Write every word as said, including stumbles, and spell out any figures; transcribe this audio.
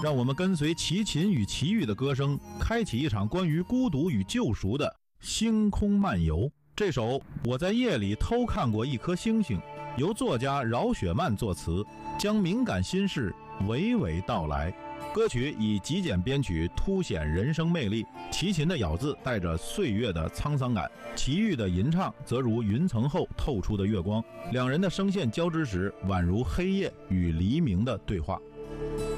让我们跟随齐秦与齐豫的歌声，开启一场关于孤独与救赎的星空漫游。这首《我在夜里偷看过一颗星星》由作家饶雪漫作词，将敏感心事娓娓道来。歌曲以极简编曲凸显人生魅力，齐秦的咬字带着岁月的沧桑感，齐豫的吟唱则如云层后透出的月光，两人的声线交织时，宛如黑夜与黎明的对话。